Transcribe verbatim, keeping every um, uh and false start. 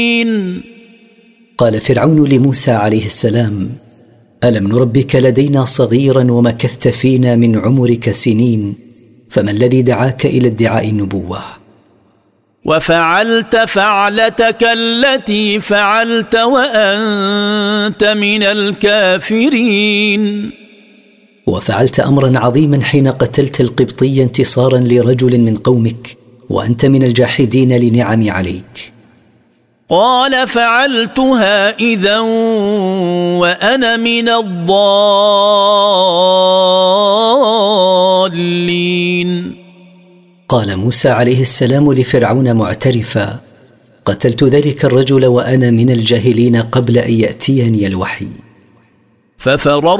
قال فرعون لموسى عليه السلام: ألم نربك لدينا صغيرا ومكثت فينا من عمرك سنين، فما الذي دعاك إلى ادعاء النبوة؟ وفعلت فعلتك التي فعلت وأنت من الكافرين. وفعلت أمرا عظيما حين قتلت القبطي انتصارا لرجل من قومك وأنت من الجاحدين لنعمي عليك. قال: فعلتها إذا وأنا من الضالين. قال موسى عليه السلام لفرعون معترفا: قتلت ذلك الرجل وأنا من الجاهلين قبل أن يأتيني الوحي. ففررت